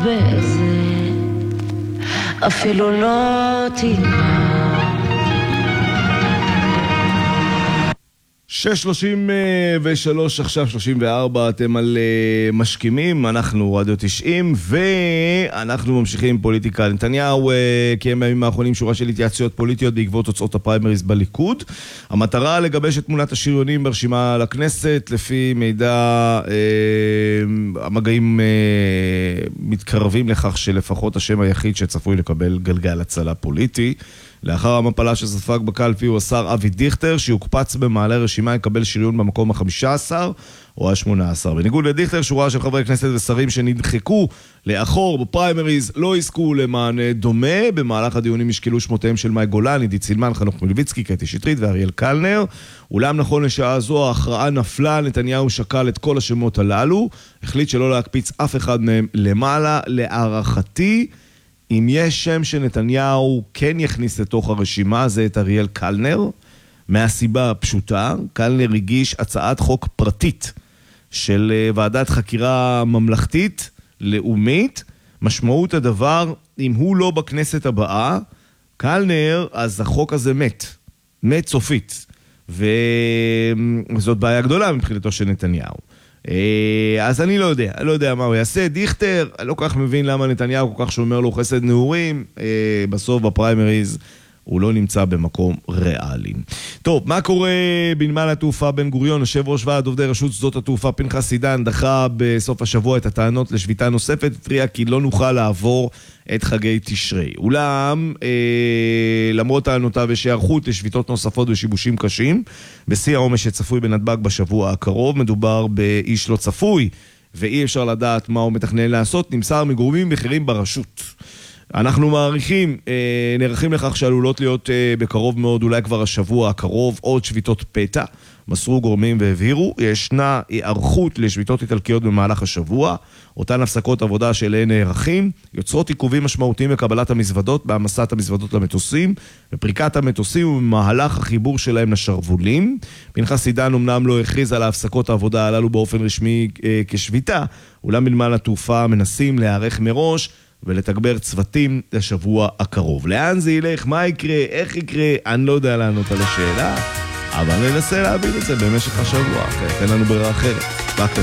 בזה אפילו לא תימר. 6:33 עכשיו 34, אתם על משכימים, אנחנו רדיו 90 ואנחנו ממשיכים עם פוליטיקה. נתניהו קיים בימים האחרונים שורה של התייעצויות פוליטיות בעקבות תוצאות הפריימריז בליכוד. המטרה לגבש את תמונת השריונים ברשימה לכנסת. לפי מידע המגעים מתקרבים לכך שלפחות השם היחיד שצפוי לקבל גלגל הצלה פוליטי. לאחר המפלה שספג בקלפי הוא השר אבי דיכטר, שיוקפץ במעלה רשימה יקבל שריון במקום ה-15 או ה-18. בניגוד לדיכטר, שורה של חברי כנסת ושרים שנדחקו לאחור בפריימריז לא עסקו למענה דומה. במהלך הדיונים השקלו שמותיהם של מאי גולן, עידית סילמן, חנוך מלביצקי, קטי שטרית ואריאל קלנר. אולם נכון לשעה זו ההכרעה נפלה, נתניהו שקל את כל השמות הללו, החליט שלא להקפיץ אף אחד מהם למעלה. להערכתי, אם יש שם שנתניהו כן יכניס לתוך הרשימה, זה את אריאל קלנר, מהסיבה הפשוטה. קלנר הגיש הצעת חוק פרטית של ועדת חקירה ממלכתית, לאומית. משמעות הדבר, אם הוא לא בכנסת הבאה, קלנר, אז החוק הזה מת סופית. וזאת בעיה גדולה מבחינתו של נתניהו. אז אני לא יודע מה הוא יעשה. דיכטר, אני לא כל כך מבין למה נתניהו כל כך שומר לו חסד נעורים. בסוף בפריימריז הוא לא נמצא במקום ריאלי. טוב, מה קורה בנמל התעופה בן גוריון? יושב ראש ועד עובדי רשות שדות התעופה פנחס סידן דחה בסוף השבוע את הטענות לשביתה נוספת, התריע כי לא נוכל לעבור את חגי תשרי. אולם, למרות טענותיו יש היערכות לשביתות נוספות ושיבושים קשים, בשיא העומס שצפוי בנתב"ג בשבוע הקרוב. מדובר באיש לא צפוי, ואי אפשר לדעת מה הוא מתכנן לעשות, נמסר מגורמים בכירים ברשות. אנחנו נערכים לכך שעלולות להיות בקרוב מאוד, אולי כבר השבוע הקרוב, עוד שביתות פתע. מסרו גורמים והבהירו, ישנה היערכות לשביתות איטלקיות במהלך השבוע. אותן הפסקות עבודה שאליהן נערכים יוצרות עיכובים משמעותיים בקבלת המזוודות, בהעמסת המזוודות למטוסים, בפריקת המטוסים ובמהלך החיבור שלהם לשרבולים. פנחס סידן אמנם לא הכריז על ההפסקות העבודה הללו באופן רשמי כשביתה, אולם בנמל התעופה מנסים להיערך מראש ולתגבר צוותים לשבוע הקרוב. לאן זה ילך? מה יקרה? איך יקרה? אני לא יודע לענות על השאלה, אבל ננסה להבין את זה במשך השבוע. תן לנו ברירה אחרת.